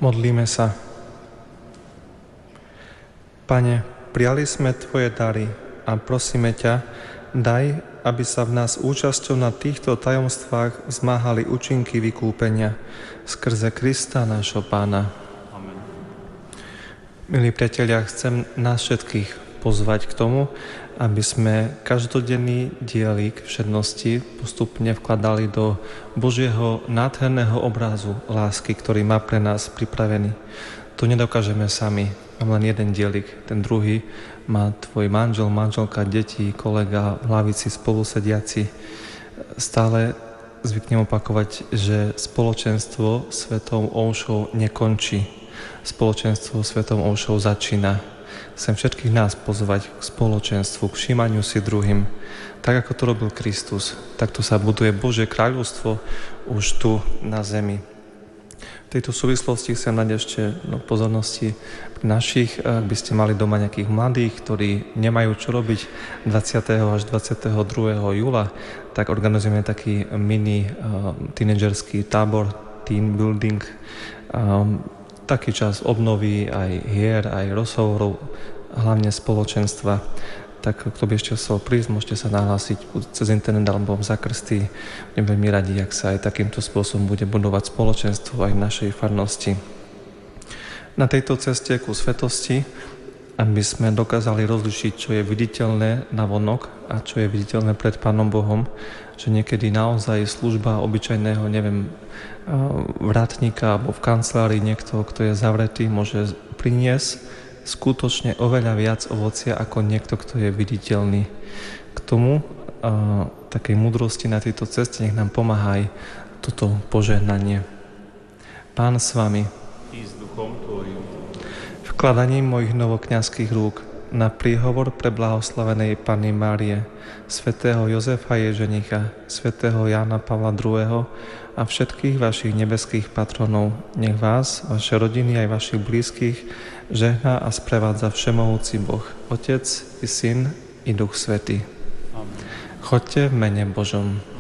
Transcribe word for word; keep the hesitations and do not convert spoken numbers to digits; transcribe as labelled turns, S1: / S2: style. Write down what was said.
S1: Modlíme sa. Pane, prijali sme Tvoje dary a prosíme ťa, daj, aby sa v nás účasťou na týchto tajomstvách zmáhali účinky vykúpenia skrze Krista nášho Pána. Amen. Milí priatelia, chcem nás všetkých pozvať k tomu, aby sme každodenný dielik všednosti postupne vkladali do Božieho nádherného obrazu lásky, ktorý má pre nás pripravený. To nedokážeme sami. Mám len jeden dielik, ten druhý má tvoj manžel, manželka, deti, kolega, v lavici spolusediaci. Stále zvyknem opakovať, že spoločenstvo svetou omšou nekončí. Spoločenstvo svetou omšou začína. Chcem všetkých nás pozvať k spoločenstvu, k všímaniu si druhým. Tak, ako to robil Kristus, takto sa buduje Božie kráľovstvo už tu na zemi. V tejto súvislosti chcem dať ešte no, pozornosti pri našich, ak by ste mali doma nejakých mladých, ktorí nemajú čo robiť dvadsiateho až dvadsiateho druhého júla, tak organizujeme taký mini uh, tínedžerský tábor, team building, um, taký čas obnovy aj hier, aj rozhovorov, hlavne spoločenstva. Tak kto by ešte chcel prísť, môžete sa nahlásiť cez internet alebo v zakrsty. Budem veľmi radi, ak sa aj takýmto spôsobom bude budovať spoločenstvo aj v našej farnosti. Na tejto ceste ku svetosti, aby sme dokázali rozlišiť, čo je viditeľné navonok a čo je viditeľné pred Pánom Bohom, že niekedy naozaj služba obyčajného, neviem, vrátnika alebo v kancelárii niekto, kto je zavretý, môže priniesť skutočne oveľa viac ovocia ako niekto, kto je viditeľný. K tomu a, takej múdrosti na tejto ceste nech nám pomáha aj toto požehnanie. Pán s vami.
S2: I s duchom tvojim.
S1: Vkladaním mojich novokňazských rúk na príhovor pre blahoslavenej Panny Márie, svätého Jozefa Ježenicha, svätého Jána Pavla druhého. a všetkých vašich nebeských patronov, nech vás, vaše rodiny aj vašich blízkych žehná a sprevádza všemohúci Boh, Otec i Syn i Duch Svätý. Amen. Choďte v mene Božom.